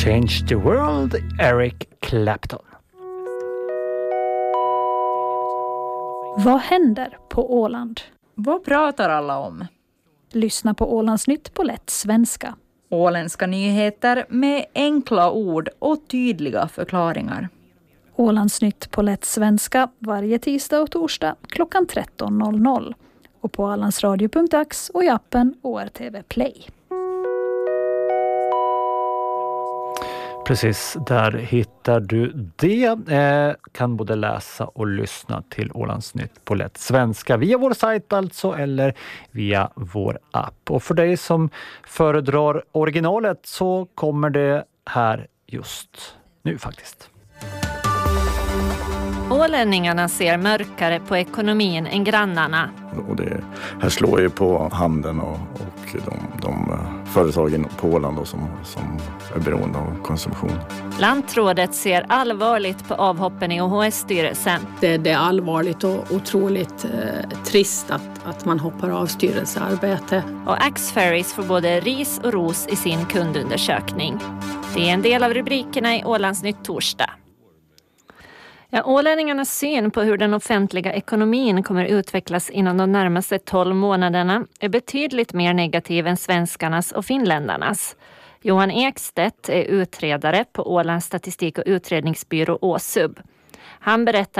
Change the World, Eric Clapton. Vad händer på Åland? Vad pratar alla om? Lyssna på Ålandsnytt på lätt svenska. Åländska nyheter med enkla ord och tydliga förklaringar. Ålandsnytt på lätt svenska varje tisdag och torsdag klockan 13.00. Och på ålandsradio.ax och i appen ORTV Play. Precis, där hittar du det. Kan både läsa och lyssna till Ålandsnytt på lätt svenska via vår sajt alltså eller via vår app. Och för dig som föredrar originalet så kommer det här just nu faktiskt. Ålänningarna ser mörkare på ekonomin än grannarna. Och det här slår ju på handeln och de företagen på Åland då, som är beroende av konsumtion. Lantrådet ser allvarligt på avhoppen i OHS-styrelsen. Det är allvarligt och otroligt trist att man hoppar av styrelsearbete. Och Axferries får både ris och ros i sin kundundersökning. Det är en del av rubrikerna i Ålandsnytt torsdag. Ja, ålänningarnas syn på hur den offentliga ekonomin kommer utvecklas inom de närmaste 12 månaderna är betydligt mer negativ än svenskarnas och finländarnas. Johan Ekstedt är utredare på Ålands statistik- och utredningsbyrå ÅSUB. Han berättar